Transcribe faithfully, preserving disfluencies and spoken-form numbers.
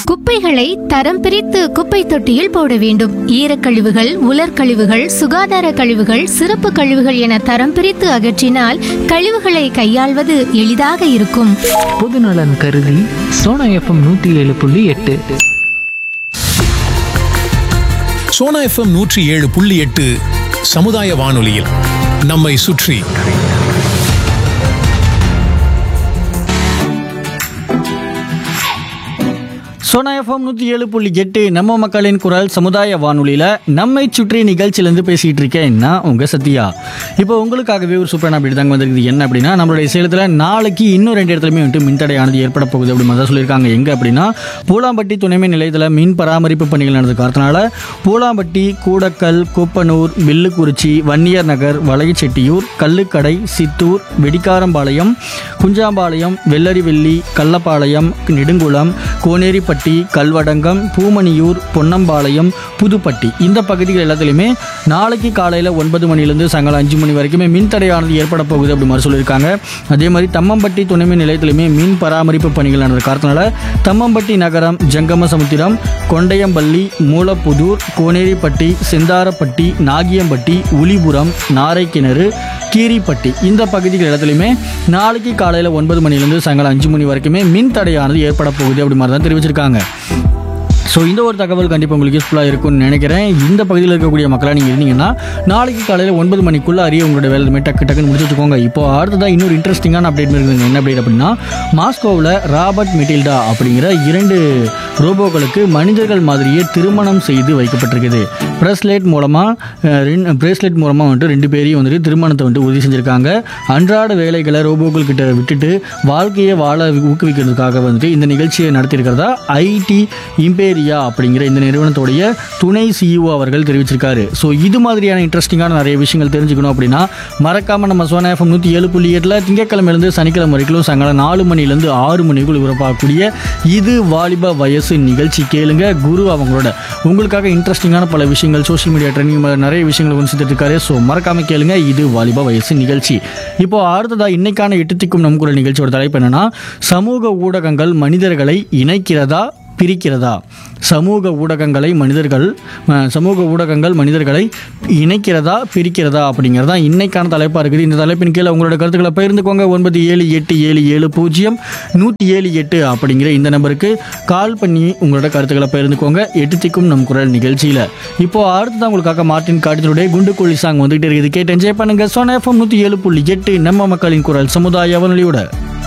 குப்பைகளை தரம் பிரித்து குப்பை தொட்டியில் போட வேண்டும். ஈரக்கழிவுகள், உலர்கழிவுகள், சுகாதார கழிவுகள், சிறப்பு கழிவுகள் என தரம் பிரித்து அகற்றினால் கழிவுகளை கையாள்வது எளிதாக இருக்கும். பொதுநலன் கருதி சோனா எஃப்எம் நூற்றி ஏழு புள்ளி எட்டு சோனா எஃப்எம் நூற்றி ஏழு புள்ளி எட்டு சமுதாய வானொலியில் நம்மை சுற்றி. சோனா எஃப்எம் நூற்றி ஏழு புள்ளி எட்டு நம்ம மக்களின் குரல் சமுதாய வானொலியில் நம்மை சுற்றி நிகழ்ச்சியிலேருந்து பேசிகிட்டு இருக்கேன் நான் உங்கள் சத்யா. இப்போ உங்களுக்காகவே ஒரு சூப்பரான அப்படி தாங்க வந்திருக்குது. என்ன அப்படின்னா, நம்மளுடைய சேலத்தில் நாளைக்கு இன்னும் ரெண்டு இடத்துலையுமே வந்துட்டு மின்தடையானது ஏற்பட போகுது அப்படி மாதிரி தான் சொல்லியிருக்காங்க. எங்கே அப்படின்னா, பூலாம்பட்டி துணைமின் நிலையத்தில் மின் பராமரிப்பு பணிகள் நடந்த காரணத்தினால பூலாம்பட்டி, கூடக்கல், கூப்பனூர், வில்லுக்குறிச்சி, வன்னியர் நகர், வளையச்செட்டியூர், கல்லுக்கடை, சித்தூர், வெடிக்காரம்பாளையம், குஞ்சாம்பாளையம், வெள்ளரிவெள்ளி, கள்ளப்பாளையம், நெடுங்குளம், கோனேரிப்பட்டி, கல்வடங்கம், பூமணியூர், பொன்னம்பாளையம், புதுப்பட்டி இந்த பகுதிகள் எல்லாத்துலேயுமே நாளைக்கு காலையில் ஒன்பது மணிலேருந்து சாயங்காலம் அஞ்சு மணி வரைக்குமே மின்தடையானது ஏற்பட போகுது அப்படி மாதிரி சொல்லியிருக்காங்க. அதே மாதிரி தம்மம்பட்டி துணைமின் நிலையத்திலுமே மின் பராமரிப்பு பணிகள் நடந்த காரணத்தினால தம்மம்பட்டி நகரம், ஜங்கமசமுத்திரம், கொண்டையம்பள்ளி, மூலப்புதூர், கோனேரிப்பட்டி, செந்தாரப்பட்டி, நாகியம்பட்டி, உளிபுரம், நாரைக்கிணறு, கீரிப்பட்டி இந்த பகுதிகள் இடத்துலையுமே நாளைக்கு காலையில் ஒன்பது மணிலேருந்து சாயங்காலம் அஞ்சு மணி வரைக்குமே மின் தடையானது ஏற்பட போகுது அப்படி மாதிரி தான் தெரிவிச்சிருக்காங்க. ஸோ இந்த ஒரு தகவல் கண்டிப்பாக உங்களுக்கு யூஸ்ஃபுல்லாக இருக்கும்னு நினைக்கிறேன். இந்த பகுதியில் இருக்கக்கூடிய மக்களாக நீங்கள் இருந்தீங்கன்னா நாளைக்கு காலையில் ஒன்பது மணிக்குள்ளே அறிய உங்களோட வேலை டக்கு டக்குன்னு முடிச்சு வச்சுக்கோங்க. இப்போ அடுத்ததாக இன்னொரு இன்ட்ரெஸ்டிங்கான அப்டேட் இருக்குதுங்க. என்ன அப்டேட் அப்படின்னா, மாஸ்கோவில் ராபர்ட் மெட்டில்டா அப்படிங்கிற இரண்டு ரோபோக்களுக்கு மனிதர்கள் மாதிரியே திருமணம் செய்து வைக்கப்பட்டிருக்குது. பிரேஸ்லெட் மூலமாக பிரேஸ்லெட் மூலமாக வந்துட்டு ரெண்டு பேரையும் வந்துட்டு திருமணத்தை வந்துட்டு உறுதி செஞ்சுருக்காங்க. அன்றாட வேலைகளை ரோபோக்கள் கிட்ட விட்டுட்டு வாழ்க்கையை வாழ ஊக்குவிக்கிறதுக்காக வந்துட்டு இந்த நிகழ்ச்சியை நடத்தியிருக்கிறதா ஐடி இம்பேரியா அப்படிங்கிற இந்த நிறுவனத்துடைய துணை சிஇஓ அவர்கள் தெரிவிச்சிருக்காரு. ஸோ இது மாதிரியான இன்ட்ரெஸ்டிங்கான நிறைய விஷயங்கள் தெரிஞ்சுக்கணும் அப்படின்னா மறக்காமல் நம்ம சோனா எஃப்எம் நூற்றி ஏழு புள்ளி எட்டில் திங்கக்கிழமையிலேருந்து சனிக்கிழமை வரைக்கும் சாயங்காலம் நாலு மணிலேருந்து ஆறு மணிக்குள் உறப்பாகக்கூடிய இது வாலிப வயசு நிகழ்ச்சி கேளுங்க. குரு அவங்களோட உங்களுக்காக இன்ட்ரெஸ்டிங்கான பல விஷயங்கள் சோஷியல் மீடியா ட்ரெண்டிங் நிறைய விஷயங்கள் கொண்டு சேர்த்துட்டு இருக்காரு. ஸோ மறக்காம கேளுங்க இது வாலிப வயசு நிகழ்ச்சி. இப்போ அடுத்ததாக இன்னைக்கான எட்டு திக்கும் நம் குரல் நிகழ்ச்சியோட தலைப்பு என்னன்னா, சமூக ஊடகங்கள் மனிதர்களை இணைக்கிறதா பிரிக்கிறதா? சமூக ஊடகங்களை மனிதர்கள் சமூக ஊடகங்கள் மனிதர்களை இணைக்கிறதா பிரிக்கிறதா அப்படிங்கிறதா இன்னைக்கான தலைப்பாக இருக்குது. இந்த தலைப்பின் கீழே உங்களோட கருத்துக்களை பகிர்ந்துக்கோங்க. ஒன்பது ஏழு எட்டு ஏழு ஏழு பூஜ்ஜியம் நூற்றி ஏழு எட்டு அப்படிங்கிற இந்த நம்பருக்கு கால் பண்ணி உங்களோட கருத்துக்களை பகிர்ந்துக்கோங்க. எட்டு திக்கும் நம் குரல் நிகழ்ச்சியில் இப்போ அடுத்ததான் உங்களுக்காக மார்ட்டின் காட்டினுடைய குண்டு கோழி சாங் வந்துகிட்டே இருக்குது. கேட்டு என்ஜாய் பண்ணுங்க. சோனா எஃப்எம் நூற்றி ஏழு புள்ளி எட்டு நம்ம மக்களின் குரல் சமுதாய வானொலியோட.